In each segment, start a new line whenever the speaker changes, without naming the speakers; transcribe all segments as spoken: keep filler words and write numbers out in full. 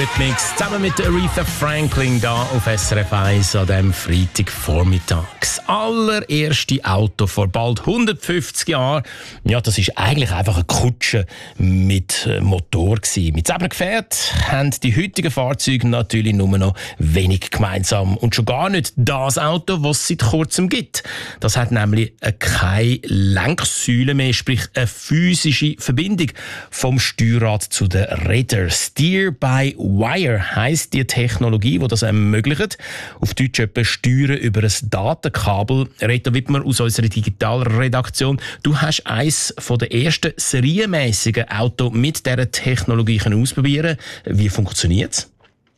Eurythmics zusammen mit Aretha Franklin da auf S R F eins an diesem Freitagvormittag. Das allererste Auto vor bald hundertfünfzig Jahren, ja, das ist eigentlich einfach eine Kutsche mit Motor gewesen. Mit selber Gefährt haben die heutigen Fahrzeuge natürlich nur noch wenig gemeinsam und schon gar nicht das Auto, das es seit kurzem gibt. Das hat nämlich keine Lenksäule mehr, sprich eine physische Verbindung vom Steuerrad zu den Rädern. Steer-by-Wire heisst die Technologie, die das ermöglicht. Auf Deutsch etwa Steuern über ein Datenkabel. Rita Wittmer aus unserer Digitalredaktion. Du hast eines der ersten serienmässigen Autos mit dieser Technologie ausprobieren. Wie funktioniert es?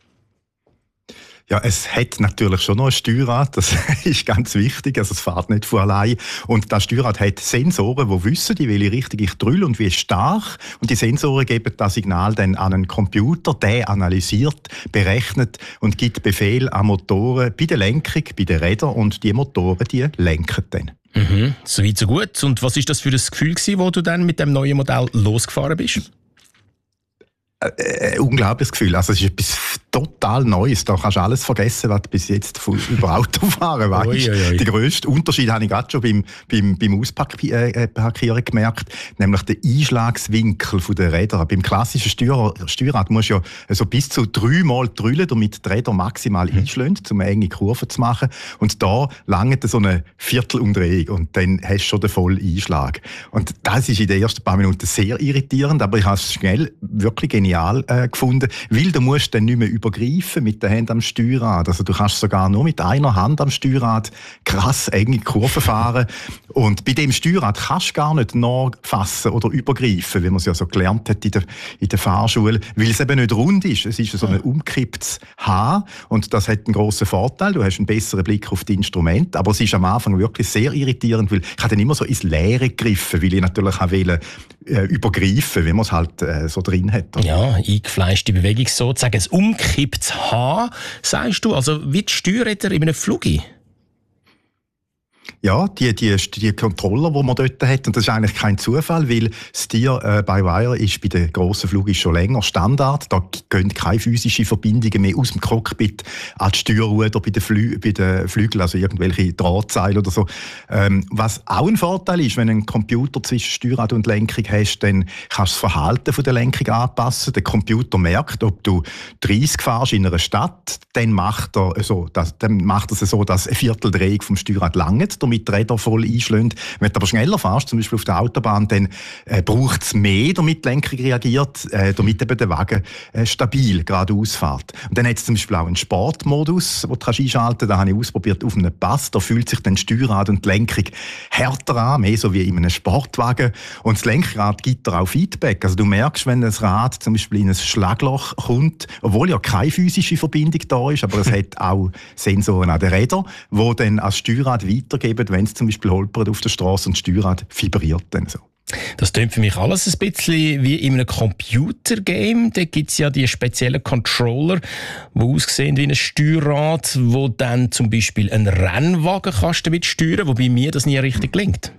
Ja, es hat natürlich schon noch ein Steuerrad, das ist ganz wichtig, also es fährt nicht von allein. Und das Steuerrad hat Sensoren, die wissen, in welche Richtung ich drülle und wie stark. Und die Sensoren geben das Signal dann an einen Computer, der analysiert, berechnet und gibt Befehl an Motoren bei der Lenkung, bei den Rädern, und die Motoren, die lenken dann.
Mhm, so weit, so gut. Und was ist das für ein Gefühl gewesen, wo du dann mit dem neuen Modell losgefahren bist?
Äh, ein unglaubliches Gefühl. Also es ist etwas total Neues. Da kannst du alles vergessen, was du bis jetzt von, über Autofahren weißt. Ui, ui, ui. Den grössten Unterschied habe ich gerade schon beim, beim, beim Ausparkieren gemerkt, nämlich den Einschlagswinkel der Räder. Beim klassischen Steuer, Steuerrad musst du ja so bis zu dreimal drüllen, damit die Räder maximal mhm. einschlagen, um eine enge Kurve zu machen. Und da langt so eine Viertelumdrehung und dann hast du schon den vollen Einschlag. Und das ist in den ersten paar Minuten sehr irritierend, aber ich habe es schnell wirklich genial äh, gefunden, weil du musst dann nicht mehr übergreifen mit der Hand am Steuerrad. Also du kannst sogar nur mit einer Hand am Steuerrad krass enge Kurven fahren. Und bei dem Steuerrad kannst du gar nicht nachfassen oder übergreifen, wie man es ja so gelernt hat in der, in der Fahrschule, weil es eben nicht rund ist. Es ist so ein umgekipptes Haar und das hat einen grossen Vorteil. Du hast einen besseren Blick auf die Instrumente, aber es ist am Anfang wirklich sehr irritierend, weil ich habe dann immer so ins Leere gegriffen, weil ich natürlich auch wollte, äh, übergreifen, wie man es halt äh, so drin hat. Oder?
Ja, eingefleischte Bewegung sozusagen. Es umkipptes Haar, sagst du, also wie die Steuerräder in einem Flugzeug?
Ja, die, die, die Controller, die man dort hat, und das ist eigentlich kein Zufall, weil Steer-by-Wire ist bei den grossen Flugzeugen schon länger Standard. Da gehen keine physischen Verbindungen mehr aus dem Cockpit an die Steuerruder bei den, Flü- bei den Flügeln, also irgendwelche Drahtseile oder so. Ähm, was auch ein Vorteil ist, wenn du einen Computer zwischen Steuerrad und Lenkung hast, dann kannst du das Verhalten von der Lenkung anpassen. Der Computer merkt, ob du dreißig fährst in einer Stadt, dann macht er so, dass, dann macht er es so, dass eine Vierteldrehung vom Steuerrad langt, damit die Räder voll einschlägt. Wenn du aber schneller fährst, zum Beispiel auf der Autobahn, dann äh, braucht es mehr, damit die Lenkung reagiert, äh, damit eben der Wagen äh, stabil geradeaus fährt. Und dann hat es zum Beispiel auch einen Sportmodus, den du kannst einschalten kannst. Da habe ich ausprobiert auf einem Pass. Da fühlt sich dann Steuerrad und die Lenkung härter an, mehr so wie in einem Sportwagen. Und das Lenkrad gibt dir auch Feedback. Also du merkst, wenn das Rad zum Beispiel in ein Schlagloch kommt, obwohl ja keine physische Verbindung da ist, aber es hat auch Sensoren an den Rädern, die dann als Steuerrad weitergeben, wenn es zum Beispiel holpert auf der Straße und das Steuerrad vibriert dann so.
Das klingt für mich alles ein bisschen wie in einem Computergame. Da gibt es ja die speziellen Controller, die aussehen wie ein Steuerrad, wo dann zum Beispiel einen Rennwagen kannst damit steuern, wobei mir das nie richtig gelingt.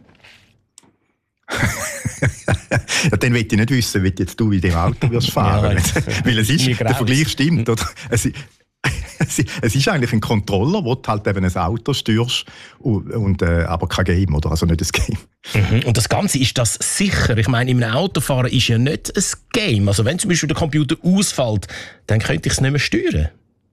Ja, dann will ich nicht wissen, wie jetzt du in dem Auto wirst fahren. Ja, weil es ist, der Vergleich stimmt. Oder? Es, es ist eigentlich ein Controller, wo du halt eben ein Auto steuerst, und, und, äh, aber kein Game, oder? Also nicht ein Game.
Mhm. Und das Ganze, ist das sicher? Ich meine, in einem Autofahren ist ja nicht ein Game. Also wenn zum Beispiel der Computer ausfällt, dann könnte ich es nicht mehr steuern.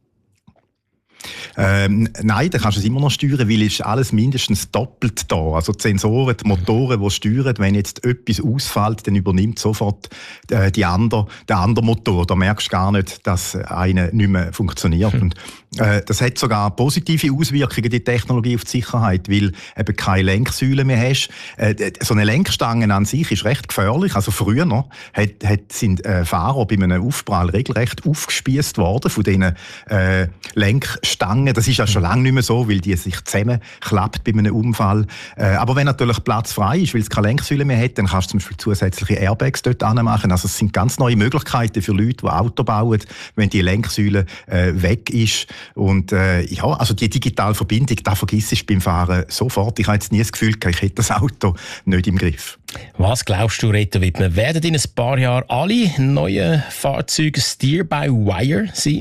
Ähm, nein, dann kannst du es immer noch steuern, weil es ist alles mindestens doppelt da. Also die Sensoren, die Motoren, die steuern, wenn jetzt etwas ausfällt, dann übernimmt sofort äh, die andere, der andere Motor. Da merkst du gar nicht, dass einer nicht mehr funktioniert. Hm. Und, äh, das hat sogar positive Auswirkungen, die Technologie, auf die Sicherheit, weil eben keine Lenksäule mehr hast. Äh, so eine Lenkstange an sich ist recht gefährlich. Also früher noch hat, hat, sind äh, Fahrer bei einem Aufprall regelrecht aufgespießt worden von diesen äh, Lenkstangen, hängen. Das ist ja schon lange nicht mehr so, weil die sich zusammenklappt bei einem Unfall. Äh, aber wenn natürlich Platz frei ist, weil es keine Lenksäule mehr hat, dann kannst du zum Beispiel zusätzliche Airbags dort anmachen. Also es sind ganz neue Möglichkeiten für Leute, die Auto bauen, wenn die Lenksäule äh, weg ist. Und äh, ja, also die digitale Verbindung, da vergisst du beim Fahren sofort. Ich habe jetzt nie das Gefühl, ich hätte das Auto nicht im Griff.
Was glaubst du, Reto Wittmer, werden in ein paar Jahren alle neuen Fahrzeuge Steer-by-Wire sein?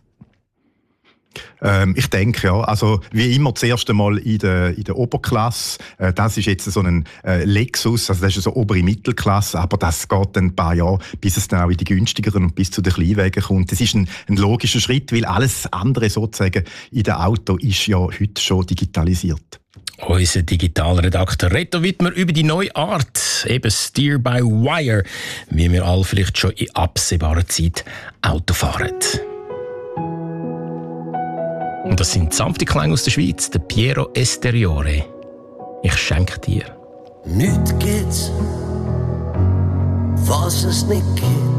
Ähm, ich denke, ja. Also, wie immer, das erste Mal in der, in der Oberklasse. Äh, das ist jetzt so ein äh, Lexus, also das ist so obere Mittelklasse, aber das geht dann ein paar Jahre, bis es dann auch in die günstigeren und bis zu den Kleinwagen kommt. Das ist ein, ein logischer Schritt, weil alles andere sozusagen in dem Auto ist ja heute schon digitalisiert.
Unser Digitalredakteur Reto Wittmer über die neue Art, eben Steer-by-Wire, wie wir alle vielleicht schon in absehbarer Zeit Auto fahren. Und das sind sanfte Klänge aus der Schweiz, der Piero Esteriore. Ich schenke dir.
Nichts gibt's, was es nicht gibt.